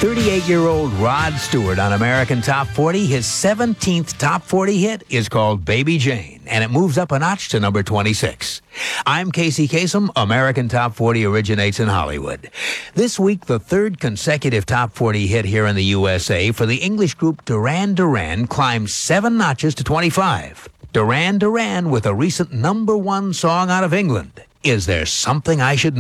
38-year-old Rod Stewart on American Top 40. His 17th Top 40 hit is called Baby Jane, and it moves up a notch to number 26. I'm Casey Kasem. American Top 40 originates in Hollywood. This week, the third consecutive Top 40 hit here in the USA for the English group Duran Duran climbs 7 notches to 25. Duran Duran with a recent #1 song out of England. Is There Something I Should Know?